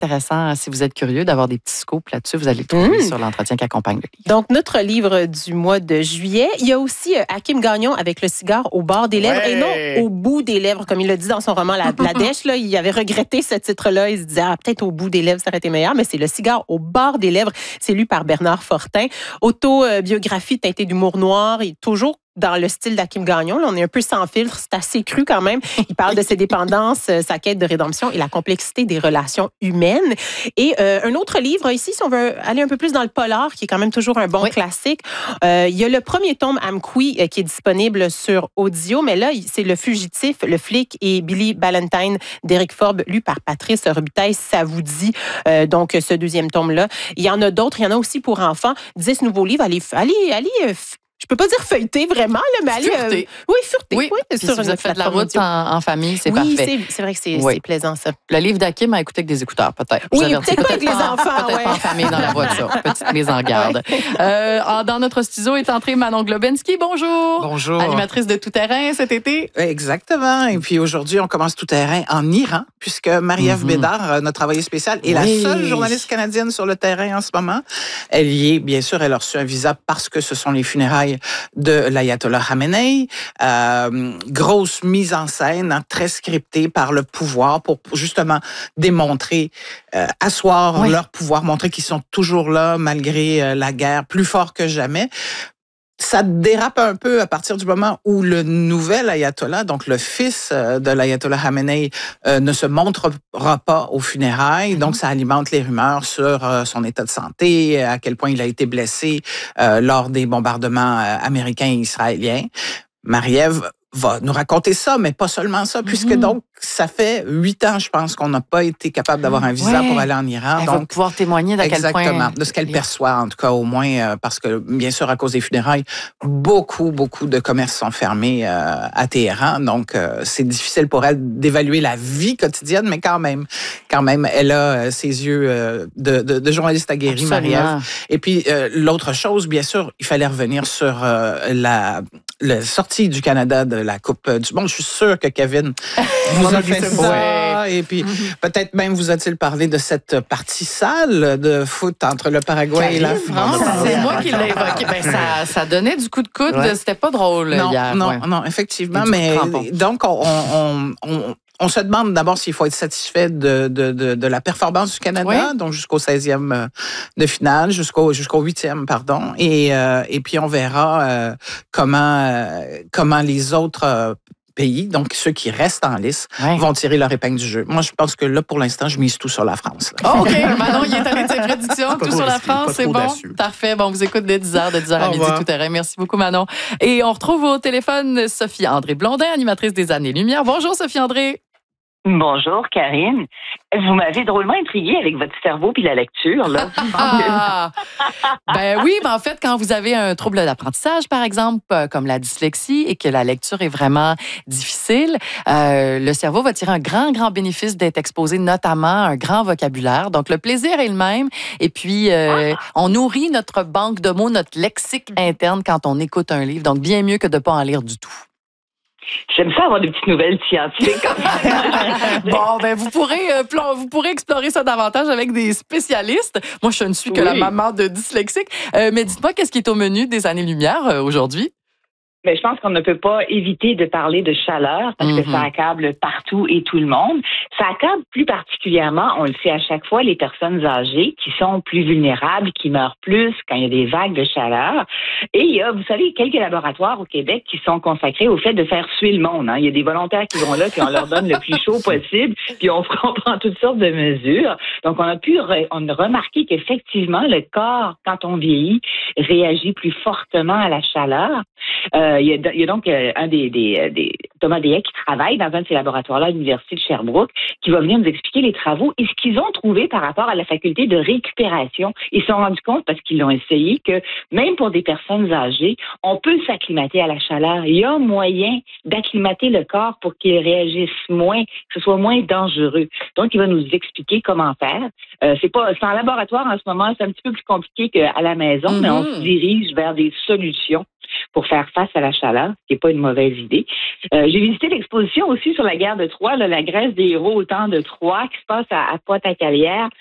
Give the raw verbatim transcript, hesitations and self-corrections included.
intéressant. Si vous êtes curieux d'avoir des petits scoops là-dessus, vous allez le trouver mmh. sur l'entretien qui accompagne le livre. Donc, notre livre du mois de juillet. Il y a aussi euh, Hakim Gagnon avec le cigare au bord des lèvres ouais. et non au bout des lèvres, comme il le dit dans son roman La, La Dèche. Là, il avait regretté ce titre-là. Il se disait, ah, peut-être au bout des lèvres, ça aurait été meilleur, mais c'est le cigare au bord des lèvres. C'est lu par Bernard Fortin. Autobiographie teintée d'humour noir et toujours dans le style d'Hakim Gagnon. Là, on est un peu sans filtre, c'est assez cru quand même. Il parle de ses dépendances, sa quête de rédemption et la complexité des relations humaines. Et euh, un autre livre ici, si on veut aller un peu plus dans le polar, qui est quand même toujours un bon oui. classique, euh, il y a le premier tome Amqui euh, qui est disponible sur audio, mais là, c'est Le Fugitif, le flic et Billy Ballantine d'Éric Forbes, lu par Patrice Robitaille, ça vous dit. Euh, donc, ce deuxième tome-là. Il y en a d'autres, il y en a aussi pour enfants. dix nouveaux livres. Allez, allez, allez euh, je peux pas dire feuilleter vraiment, là, mais aller... Fureter. Euh, oui, fureter. Oui, oui sur si vous avez fait de la route en, en famille, c'est oui, parfait. Oui, c'est vrai que c'est oui. plaisant, ça. Le livre d'Hakim à écouter avec des écouteurs, peut-être. Oui, peut-être, peut-être pas avec les pas, enfants. Peut-être ouais. pas en famille dans la voiture. Petite mise en garde. Ouais. Euh, dans notre studio est entrée Manon Globensky. Bonjour. Bonjour. Animatrice de Tout Terrain cet été. Exactement. Et puis aujourd'hui, on commence Tout Terrain en Iran, puisque Marie-Ève mm-hmm. Bédard, notre envoyée spéciale, est oui. la seule journaliste canadienne sur le terrain en ce moment. Elle y est, bien sûr, elle a reçu un visa parce que ce sont les funérailles de l'ayatollah Khamenei. Euh, grosse mise en scène, hein, très scriptée par le pouvoir pour justement démontrer, euh, asseoir oui. leur pouvoir, montrer qu'ils sont toujours là malgré euh, la guerre, plus fort que jamais. Ça dérape un peu à partir du moment où le nouvel ayatollah, donc le fils de l'ayatollah Khamenei, euh, ne se montrera pas aux funérailles. Mm-hmm. Donc, ça alimente les rumeurs sur euh, son état de santé, à quel point il a été blessé euh, lors des bombardements euh, américains et israéliens. Marie-Ève va nous raconter ça, mais pas seulement ça, mm-hmm. puisque donc, ça fait huit ans, je pense, qu'on n'a pas été capable d'avoir un visa ouais. pour aller en Iran. Elle donc, va pouvoir témoigner d'à quel point... Exactement, de ce qu'elle perçoit, en tout cas, au moins, euh, parce que, bien sûr, à cause des funérailles, beaucoup, beaucoup de commerces sont fermés euh, à Téhéran. Donc, euh, c'est difficile pour elle d'évaluer la vie quotidienne, mais quand même, quand même, elle a euh, ses yeux euh, de, de, de journaliste aguerrie, Marie-Ève. Et puis, euh, l'autre chose, bien sûr, il fallait revenir sur euh, la, la sortie du Canada de la Coupe du Monde. Je suis sûre que Kevin vous a fait ça. Ouais. Et puis, mm-hmm. peut-être même vous a-t-il parlé de cette partie sale de foot entre le Paraguay Carine, et la France. C'est moi qui l'ai évoqué. Ben, ça, ça donnait du coup de coude. Ouais. C'était pas drôle non, hier. Non, ouais. non, effectivement. Mais donc, on... on, on On se demande d'abord s'il faut être satisfait de, de, de, de la performance du Canada, oui. donc jusqu'au seizième de finale, jusqu'au jusqu'au huitième, pardon. Et, euh, et puis, on verra euh, comment, euh, comment les autres euh, pays, donc ceux qui restent en lice, ouais. vont tirer leur épingle du jeu. Moi, je pense que là, pour l'instant, je mise tout sur la France. Oh, OK. Manon, il est allé de ses prédictions. Tout sur la France, c'est bon. Parfait. Bon, on vous écoute dès dix heures, de dix heures à midi, Tout Terrain. Merci beaucoup, Manon. Et on retrouve au téléphone Sophie-André Blondin, animatrice des Années-Lumière. Bonjour, Sophie-André. Bonjour, Karine. Vous m'avez drôlement intriguée avec votre cerveau puis la lecture, là. Ah, ben oui, ben en fait, quand vous avez un trouble d'apprentissage, par exemple, comme la dyslexie, et que la lecture est vraiment difficile, euh, le cerveau va tirer un grand, grand bénéfice d'être exposé notamment à un grand vocabulaire. Donc, le plaisir est le même. Et puis, euh, on nourrit notre banque de mots, notre lexique interne quand on écoute un livre. Donc, bien mieux que de ne pas en lire du tout. J'aime ça avoir des petites nouvelles scientifiques. Bon, ben vous pourrez euh, vous pourrez explorer ça davantage avec des spécialistes. Moi, je ne suis que oui. la maman de dyslexique. Euh, mais dites-moi, qu'est-ce qui est au menu des Années-Lumière euh, aujourd'hui? Mais je pense qu'on ne peut pas éviter de parler de chaleur parce mm-hmm. que ça accable partout et tout le monde. Ça accable plus particulièrement, on le sait à chaque fois, les personnes âgées qui sont plus vulnérables, qui meurent plus quand il y a des vagues de chaleur. Et il y a, vous savez, quelques laboratoires au Québec qui sont consacrés au fait de faire suer le monde. Hein. Il y a des volontaires qui vont là, puis on leur donne le plus chaud possible, puis on prend toutes sortes de mesures. Donc, on a pu re- on a remarqué qu'effectivement, le corps, quand on vieillit, réagit plus fortement à la chaleur. Euh, il, y a, il y a donc euh, un des, des, des Thomas Deshaies qui travaille dans un de ces laboratoires-là à l'Université de Sherbrooke, qui va venir nous expliquer les travaux et ce qu'ils ont trouvé par rapport à la faculté de récupération. Ils se sont rendus compte, parce qu'ils l'ont essayé, que même pour des personnes âgées, on peut s'acclimater à la chaleur. Il y a moyen d'acclimater le corps pour qu'il réagisse moins, que ce soit moins dangereux. Donc, il va nous expliquer comment faire. Euh, c'est pas, c'est en laboratoire en ce moment, c'est un petit peu plus compliqué qu'à la maison, mm-hmm. mais on se dirige vers des solutions. pour faire face à la chaleur, ce qui n'est pas une mauvaise idée. Euh, j'ai visité l'exposition aussi sur la guerre de Troie, là, la Grèce des héros au temps de Troie, qui se passe à, à Pointe-à-Calière.